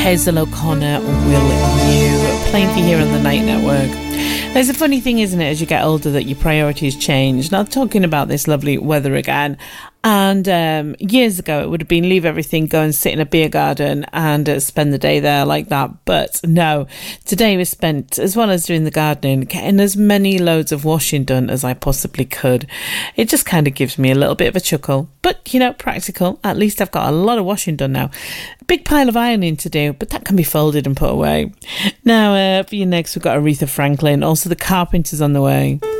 Hazel O'Connor, Will You, playing for you here on the Night Network. There's a funny thing, isn't it, as you get older, that your priorities change. Now, talking about this lovely weather again, and years ago it would have been leave everything, go and sit in a beer garden and spend the day there like that. But no, today was spent, as well as doing the gardening, getting as many loads of washing done as I possibly could. It just kind of gives me a little bit of a chuckle, but you know, practical. At least I've got a lot of washing done now. A big pile of ironing to do, but that can be folded and put away. Now, for you next, we've got Aretha Franklin, also the Carpenters on the way.